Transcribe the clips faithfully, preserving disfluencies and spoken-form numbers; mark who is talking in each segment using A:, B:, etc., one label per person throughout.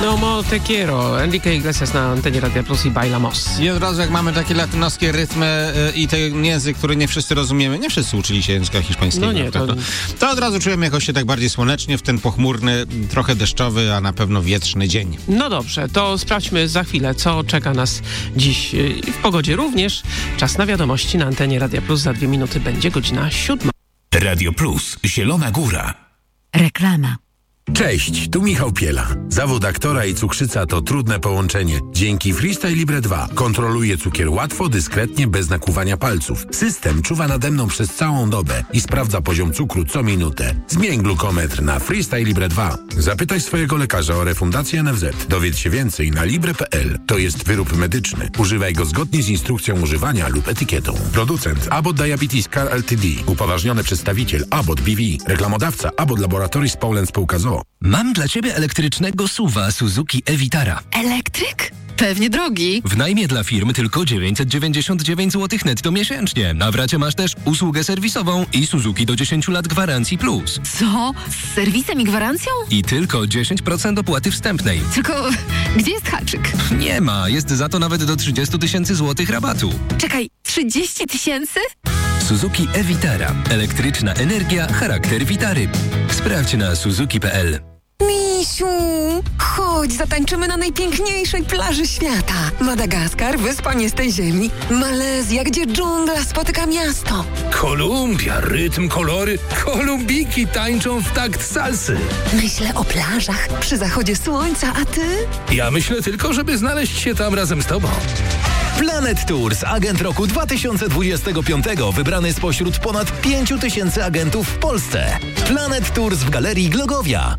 A: No mo te quiero. Enrique Iglesias na antenie Radia Plus i Bailamos.
B: I od razu jak mamy takie latynoskie rytmy yy, i ten język, który nie wszyscy rozumiemy, nie wszyscy uczyli się języka hiszpańskiego.
A: No nie, to...
B: to, to od razu czujemy jakoś się tak bardziej słonecznie w ten pochmurny, trochę deszczowy, a na pewno wietrzny dzień.
A: No dobrze, to sprawdźmy za chwilę, co czeka nas dziś yy, w pogodzie również. Czas na wiadomości na antenie Radia Plus. Za dwie minuty będzie godzina siódma.
C: Radio Plus, Zielona Góra.
D: Reklama.
E: Cześć, tu Michał Piela. Zawód aktora i cukrzyca to trudne połączenie. Dzięki Freestyle Libre dwa kontroluję cukier łatwo, dyskretnie, bez nakłuwania palców. System czuwa nade mną przez całą dobę i sprawdza poziom cukru co minutę. Zmień glukometr na Freestyle Libre dwa. Zapytaj swojego lekarza o refundację N F Z. Dowiedz się więcej na libre kropka p l. To jest wyrób medyczny. Używaj go zgodnie z instrukcją używania lub etykietą. Producent Abbott Diabetes Care Ltd. Upoważniony przedstawiciel Abbott B V. Reklamodawca Abbott Laboratories Poland Spółka z o o.
F: Mam dla Ciebie elektrycznego S U V-a Suzuki e-Vitara.
D: Elektryk? Pewnie drogi.
F: W najmie dla firm tylko dziewięćset dziewięćdziesiąt dziewięć złotych netto miesięcznie. Na w racie masz też usługę serwisową i Suzuki do dziesięciu lat gwarancji plus.
D: Co? Z serwisem i gwarancją?
F: I tylko dziesięć procent opłaty wstępnej.
D: Tylko gdzie jest haczyk?
F: Nie ma, jest za to nawet do trzydzieści tysięcy złotych rabatu.
D: Czekaj, trzydzieści tysięcy?
F: Suzuki e-Vitara. Elektryczna energia, charakter Vitary. Sprawdź na suzuki kropka p l.
G: Misiu, chodź, zatańczymy na najpiękniejszej plaży świata. Madagaskar, wyspa nie z tej ziemi. Malezja, gdzie dżungla spotyka miasto.
H: Kolumbia, rytm, kolory. Kolumbiki tańczą w takt salsy.
G: Myślę o plażach przy zachodzie słońca, a ty?
H: Ja myślę tylko, żeby znaleźć się tam razem z tobą.
I: Planet Tours, agent roku dwa tysiące dwudziestego piątego, wybrany spośród ponad pięciu tysięcy agentów w Polsce. Planet Tours w Galerii Glogowia.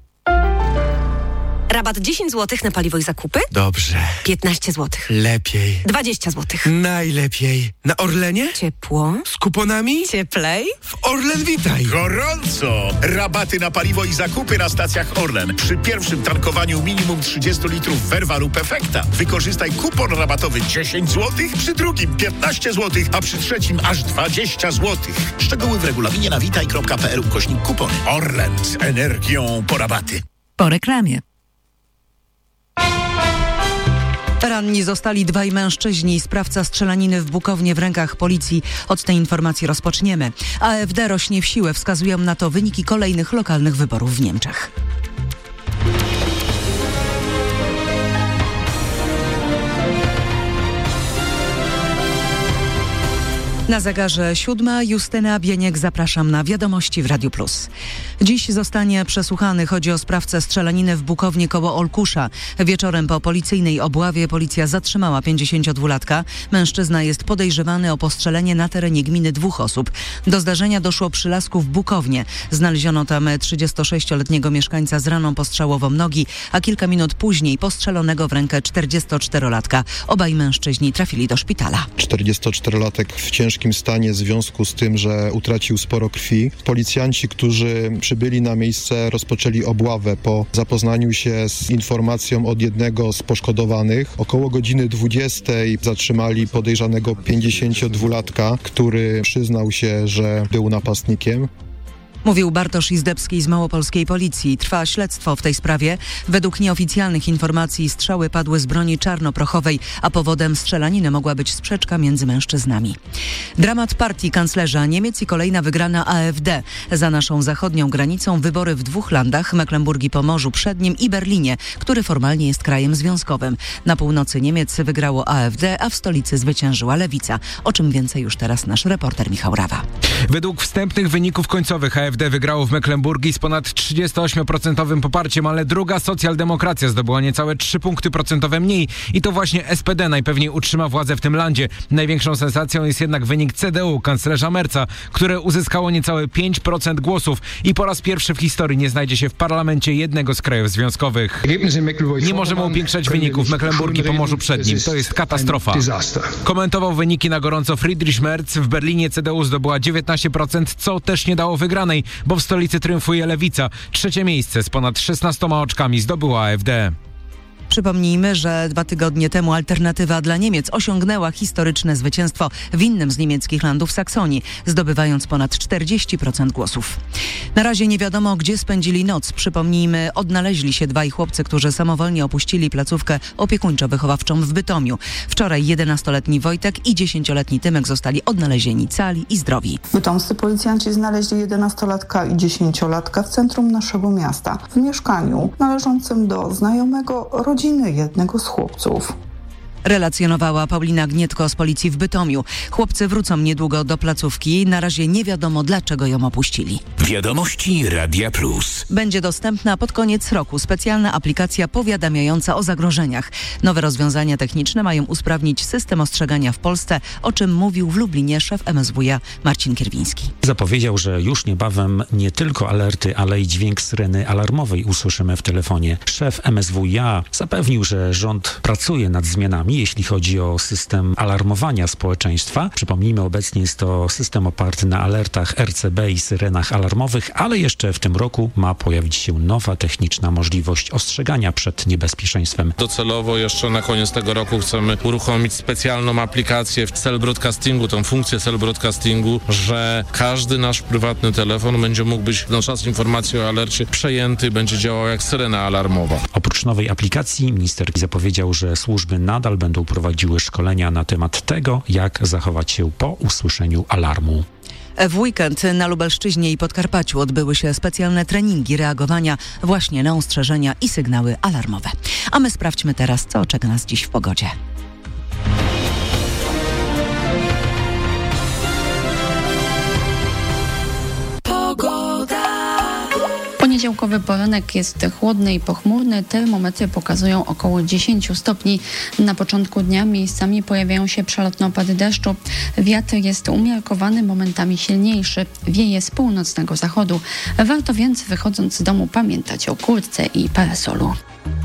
G: Rabat dziesięć złotych na paliwo i zakupy?
J: Dobrze.
G: piętnaście złotych.
J: Lepiej.
G: dwadzieścia złotych.
J: Najlepiej. Na Orlenie?
G: Ciepło.
J: Z kuponami?
G: Cieplej.
J: W Orlen Witaj.
C: Gorąco! Rabaty na paliwo i zakupy na stacjach Orlen. Przy pierwszym tankowaniu minimum trzydzieści litrów Verva lub Efekta wykorzystaj kupon rabatowy dziesięć złotych, przy drugim piętnaście złotych, a przy trzecim aż dwadzieścia złotych. Szczegóły w regulaminie na witaj kropka p l ukośnik kupony. Orlen z energią po rabaty.
D: Po reklamie.
K: Ranni zostali dwaj mężczyźni. Sprawca strzelaniny w Bukownie w rękach policji. Od tej informacji rozpoczniemy. A F D rośnie w siłę. Wskazują na to wyniki kolejnych lokalnych wyborów w Niemczech. Na zegarze siódma, Justyna Bieniek, zapraszam na wiadomości w Radiu Plus. Dziś zostanie przesłuchany, chodzi o sprawcę strzelaniny w Bukowni koło Olkusza. Wieczorem po policyjnej obławie policja zatrzymała pięćdziesięciodwulatka. Mężczyzna jest podejrzewany o postrzelenie na terenie gminy dwóch osób. Do zdarzenia doszło przy lasku w Bukownie. Znaleziono tam trzydziestosześcioletniego mieszkańca z raną postrzałową nogi, a kilka minut później postrzelonego w rękę czterdziestoczterolatka. Obaj mężczyźni trafili do szpitala.
L: czterdziestoczterolatek w ciężkim stanie w związku z tym, że utracił sporo krwi. Policjanci, którzy przybyli na miejsce, rozpoczęli obławę po zapoznaniu się z informacją od jednego z poszkodowanych. Około godziny dwudziestej zatrzymali podejrzanego pięćdziesięciodwulatka, który przyznał się, że był napastnikiem.
K: Mówił Bartosz Izdebski z małopolskiej policji. Trwa śledztwo w tej sprawie. Według nieoficjalnych informacji strzały padły z broni czarnoprochowej, a powodem strzelaniny mogła być sprzeczka między mężczyznami. Dramat partii kanclerza Niemiec i kolejna wygrana A F D. Za naszą zachodnią granicą wybory w dwóch landach, Mecklenburgii Pomorzu Przednim i Berlinie, który formalnie jest krajem związkowym. Na północy Niemiec wygrało A F D, a w stolicy zwyciężyła Lewica. O czym więcej już teraz nasz reporter Michał Rawa.
B: Według wstępnych wyników końcowych A F D wygrało w Mecklenburgii z ponad trzydziestoośmioprocentowym poparciem, ale druga socjaldemokracja zdobyła niecałe trzy punkty procentowe mniej i to właśnie S P D najpewniej utrzyma władzę w tym landzie. Największą sensacją jest jednak wynik C D U kanclerza Merza, które uzyskało niecałe pięć procent głosów i po raz pierwszy w historii nie znajdzie się w parlamencie jednego z krajów związkowych. Nie możemy upiększać wyników w Mecklenburgii Pomorzu Przednim. To jest katastrofa. Komentował wyniki na gorąco Friedrich Merz. W Berlinie C D U zdobyła dziewiętnaście procent, co też nie dało wygranej, bo w stolicy triumfuje Lewica. Trzecie miejsce z ponad szesnastoma oczkami zdobyła A F D.
K: Przypomnijmy, że dwa tygodnie temu Alternatywa dla Niemiec osiągnęła historyczne zwycięstwo w innym z niemieckich landów, Saksonii, zdobywając ponad czterdzieści procent głosów. Na razie nie wiadomo, gdzie spędzili noc. Przypomnijmy, odnaleźli się dwaj chłopcy, którzy samowolnie opuścili placówkę opiekuńczo-wychowawczą w Bytomiu. Wczoraj jedenastoletni Wojtek i dziesięcioletni Tymek zostali odnalezieni cali i zdrowi.
M: Bytomscy policjanci znaleźli jedenastolatka i dziesięciolatka w centrum naszego miasta, w mieszkaniu należącym do znajomego rodziny jednego z chłopców.
K: Relacjonowała Paulina Gnietko z policji w Bytomiu. Chłopcy wrócą niedługo do placówki. Na razie nie wiadomo, dlaczego ją opuścili.
I: Wiadomości Radia Plus.
K: Będzie dostępna pod koniec roku specjalna aplikacja powiadamiająca o zagrożeniach. Nowe rozwiązania techniczne mają usprawnić system ostrzegania w Polsce, o czym mówił w Lublinie szef M S W iA Marcin Kierwiński.
N: Zapowiedział, że już niebawem nie tylko alerty, ale i dźwięk syreny alarmowej usłyszymy w telefonie. Szef M S W iA zapewnił, że rząd pracuje nad zmianami, jeśli chodzi o system alarmowania społeczeństwa. Przypomnijmy, obecnie jest to system oparty na alertach R C B i syrenach alarmowych, ale jeszcze w tym roku ma pojawić się nowa techniczna możliwość ostrzegania przed niebezpieczeństwem.
O: Docelowo jeszcze na koniec tego roku chcemy uruchomić specjalną aplikację w cell broadcastingu, tą funkcję cell broadcastingu, że każdy nasz prywatny telefon będzie mógł być na czas informacji o alercie przejęty, będzie działał jak syrena alarmowa.
N: Oprócz nowej aplikacji minister zapowiedział, że służby nadal będą prowadziły szkolenia na temat tego, jak zachować się po usłyszeniu alarmu.
K: W weekend na Lubelszczyźnie i Podkarpaciu odbyły się specjalne treningi reagowania właśnie na ostrzeżenia i sygnały alarmowe. A my sprawdźmy teraz, co czeka nas dziś w pogodzie.
P: Poniedziałkowy poranek jest chłodny i pochmurny. Termometry pokazują około dziesięć stopni. Na początku dnia miejscami pojawiają się przelotne opady deszczu. Wiatr jest umiarkowany, momentami silniejszy. Wieje z północnego zachodu. Warto więc, wychodząc z domu, pamiętać o kurtce i parasolu.